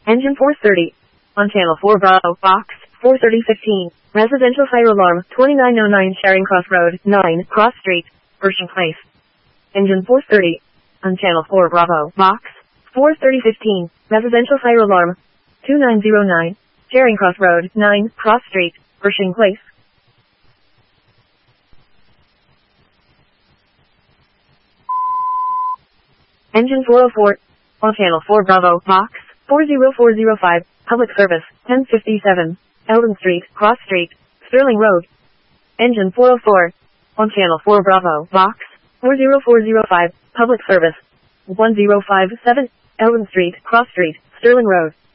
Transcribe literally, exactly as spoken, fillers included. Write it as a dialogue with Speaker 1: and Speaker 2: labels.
Speaker 1: Engine four thirty. On channel four Bravo, box, four thirty fifteen. Residential fire alarm, twenty-nine oh nine Charing Cross Road, nine, Cross Street, Pershing Place. Engine four thirty. On channel four Bravo, box, four thirty fifteen. Residential fire alarm, two nine oh nine. Charing Cross Road, nine, Cross Street, Pershing Place. Engine four oh four. On channel four Bravo, box, four oh four oh five. Public service, ten fifty-seven. Eldon Street, Cross Street, Sterling Road. Engine four oh four. On channel four Bravo, box, four oh four oh five. Public service, one oh five seven. Eldon Street, Cross Street, Sterling Road.